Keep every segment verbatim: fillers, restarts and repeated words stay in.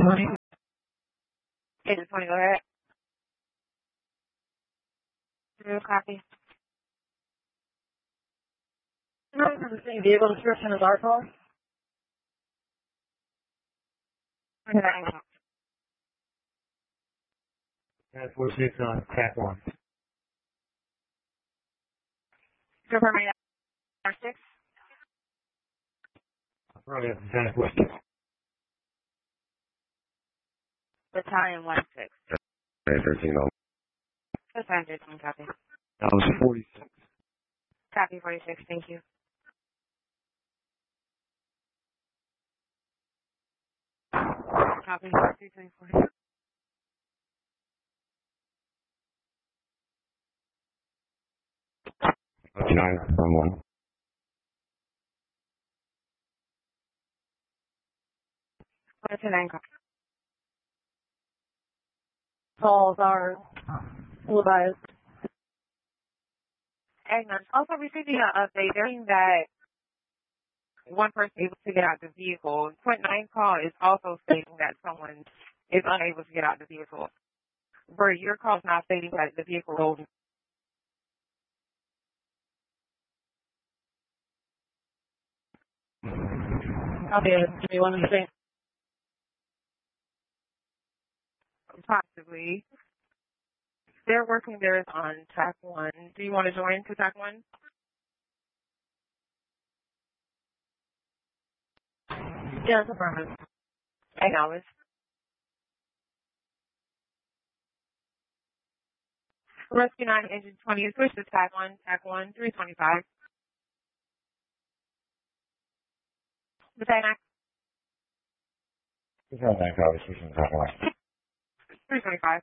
morning. Okay, just want to go ahead. Real copy. No, from the same vehicle description as our call. Okay. That's four six on track one. Confirm me that. six. Probably have to send it with Battalion one six. thirteen on. Battalion thirteen, copy. That was forty-six. Copy forty-six, thank you. Copy three twenty-four. Nine from one. What's your name, copy? Calls are televised. Agnes, also receiving an update during that one person able to get out the vehicle. Point nine call is also stating that someone is unable to get out the vehicle. Where your call is not stating that the vehicle rolled. Okay, give me one second. Possibly. They're working theirs on track one. Do you want to join to track one? Yes, affirmative. Acknowledge. Rescue nine, engine twenty, switch to track one, track one, three twenty-five. Battalion Just have that conversation track one. three twenty-five.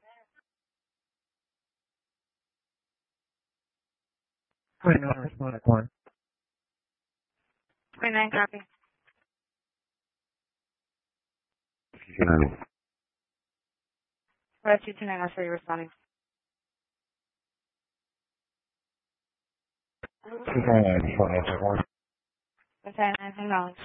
twenty-nine respond at one. twenty-nine, copy. Rescue two nine, I'll show you responding. twenty-nine respond at track one. Battalion acknowledge.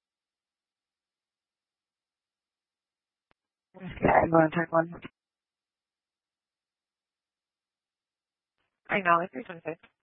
I'm going to track one. Acknowledge, three twenty-six.